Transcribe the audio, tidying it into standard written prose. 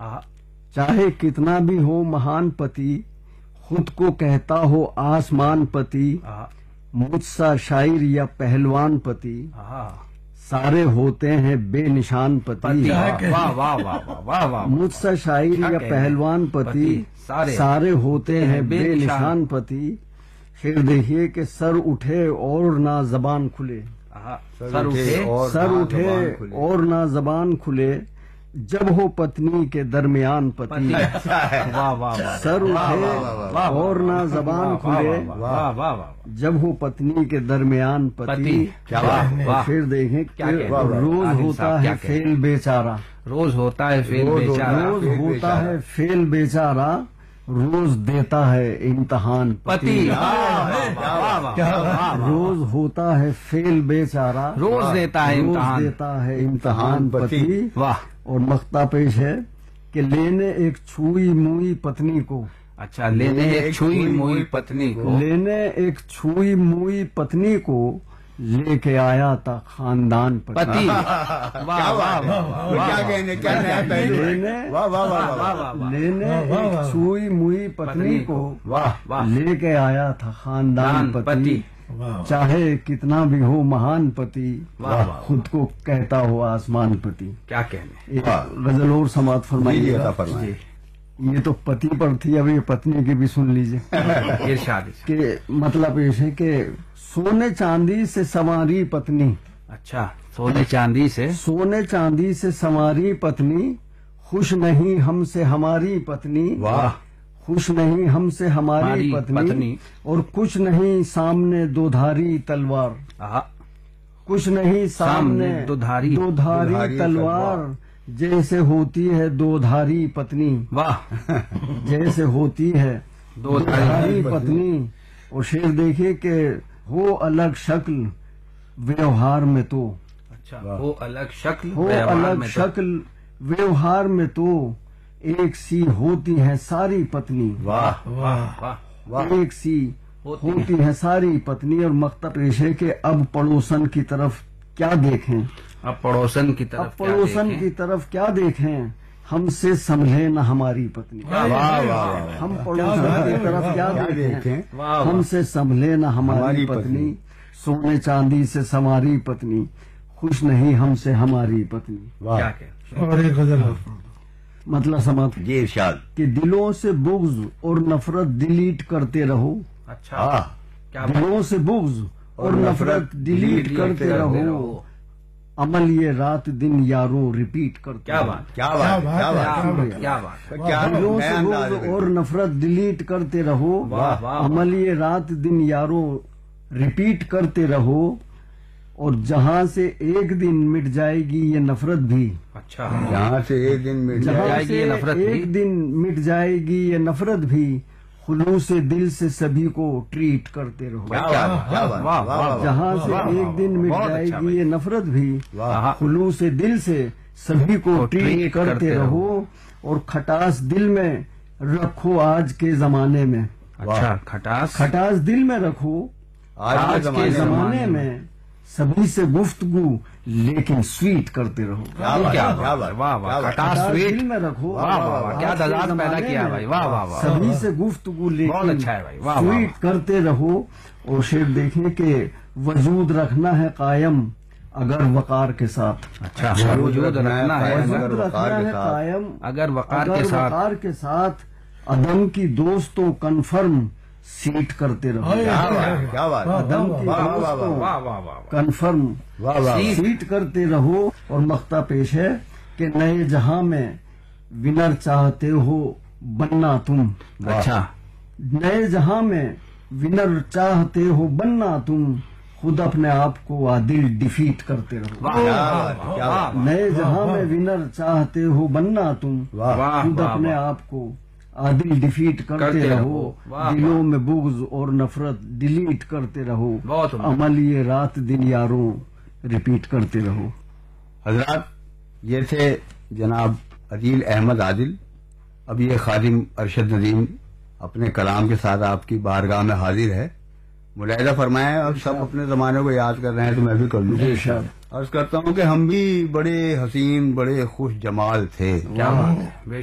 چاہے کتنا بھی ہو مہان پتی، خود کو کہتا ہو آسمان پتی، مجھ سا شاعر یا پہلوان پتی، سارے ہوتے ہیں بے نشان پتی۔ مجھ سا شاعر یا پہلوان پتی، سارے ہوتے ہیں بے نشان پتی۔ پھر دیکھیے کہ سر اٹھے اور نہ زبان کھلے، سر اٹھے اور نہ زبان کھلے، جب ہو پتنی کے درمیان پتی۔ سر اٹھے اور نہ زبان کھلے، جب ہو پتنی کے درمیان پتی۔ پھر دیکھیں کہ روز ہوتا ہے فیل بیچارہ، روز ہوتا ہے فیل بیچارہ، روز ہوتا ہے فیل بیچارہ، روز دیتا ہے امتحان پتی۔ روز ہوتا ہے فیل بیچارہ، روز دیتا ہے روز امتحان، دیتا ہے امتحان پتی۔ واہ، اور مقطع پیش ہے کہ لینے ایک چھوئی موئی پتنی کو، اچھا، لینے ایک چھوئی موئی پتنی کو، لینے ایک چھوئی موئی پتنی کو، لے کے آیا تھا خاندان پتی۔ لینے ایک چھوئی موئی پتنی کو، لے کے آیا تھا خاندان پتی۔ چاہے کتنا بھی ہو مہان پتی، خود کو کہتا ہو آسمان پتی۔ کیا کہنے، ایک غزل اور سماعت فرمائیے۔ یہ تو پتی پر تھی، اب یہ پتنی کی بھی سن لیجیے۔ ارشاد۔ کہ مطلب یہ ہے کہ سونے چاندی سے سنواری پتنی، اچھا، سونے چاندی سے، سونے چاندی سے سنواری پتنی، خوش نہیں ہم سے ہماری پتنی، واہ، خوش نہیں ہم سے ہماری پتنی، اور کچھ نہیں سامنے دو دھاری تلوار، کچھ نہیں سامنے دو دھاری تلوار، جیسے ہوتی ہے دو دھاری پتنی، واہ، جیسے ہوتی ہے دو دھاری پتنی۔ اور شعر دیکھیے کہ ہو الگ شکل ویوہار میں تو، اچھا، ہو الگ شکل، ہو الگ شکل ویوہار میں تو، ایک سی ہوتی ہے ساری پتنی، واہ واہ واہ، ایک سی ہوتی ہے ساری پتنی۔ اور مقطع پیش ہے کہ اب پڑوسن کی طرف کیا دیکھیں، اب پڑوسن کی طرف، اب پڑوسن کی طرف کیا دیکھیں، ہم سے سنبھلے نہ ہماری پتنی۔ ہم پڑوسن کی طرف کیا دیکھیں، ہم سے سنبھلے نہ ہماری پتنی، سونے چاندی سے سنواری پتنی، خوش نہیں ہم سے ہماری پتنی۔ اور ایک غزل مطلب سمجھ جی ارشاد۔ کہ دلوں سے بغض اور نفرت ڈیلیٹ کرتے رہو، اچھا، دلوں سے بغض اور نفرت ڈیلیٹ کرتے رہو، عمل یہ رات دن یاروں ریپیٹ کرتے رہو۔ کیا بات، دلوں سے بغض اور نفرت ڈیلیٹ کرتے رہو، عمل یہ رات دن یاروں ریپیٹ کرتے رہو، اور جہاں سے ایک دن مٹ جائے گی یہ نفرت بھی، اچھا، جہاں سے ایک دن مٹ جہاں سے ایک دن مٹ جائے گی یہ نفرت بھی، خلوص دل سے سبھی کو ٹریٹ کرتے رہو۔ جہاں سے ایک دن مٹ جائے گی یہ نفرت بھی، خلوص دل سے سبھی کو ٹریٹ کرتے رہو، اور کھٹاس دل میں رکھو آج کے زمانے میں، اچھا، کھٹاس دل میں رکھو آج کے زمانے میں، سبھی سے گفتگو لیکن سویٹ کرتے رہو۔ سویٹ دل میں رکھو، کیا تضاد پیدا کیا بھائی، واہ واہ واہ، سبھی سے گفتگو بہت لیکن اچھا ہے بھائی، واہ واہ، سویٹ کرتے رہو۔ اور شعر دیکھیں کہ وجود رکھنا ہے قائم اگر وقار کے ساتھ، اچھا، وجود رکھنا ہے وجود رکھنا ہے قائم اگر وقار کے ساتھ، عدم کی دوستوں کنفرم سیٹ کرتے رہو، کیا بات، عدم کی دوستوں کنفرم سیٹ کرتے رہو۔ اور مقطع پیش ہے کہ نئے جہاں میں ونر چاہتے ہو بننا تم، اچھا، نئے جہاں میں ونر چاہتے ہو بننا تم، خود اپنے آپ کو عادل ڈیفیٹ کرتے رہو۔ نئے جہاں میں ونر چاہتے ہو بننا تم، خود اپنے آپ کو عادل ڈیفیٹ کرتے رہو، دلوں میں بغض اور نفرت ڈیلیٹ کرتے رہو، عمل یہ رات دن یاروں ریپیٹ کرتے رہو۔ حضرات، یہ تھے جناب عدیل احمد عادل۔ اب یہ خادم ارشد ندیم اپنے کلام کے ساتھ آپ کی بارگاہ میں حاضر ہے۔ ملاحظہ فرمائیں، اب سب اپنے زمانے کو یاد کر رہے ہیں تو میں بھی کر لوں۔ عرض کرتا ہوں کہ ہم بھی بڑے حسین، بڑے خوش جمال تھے۔ کیا بات ہے،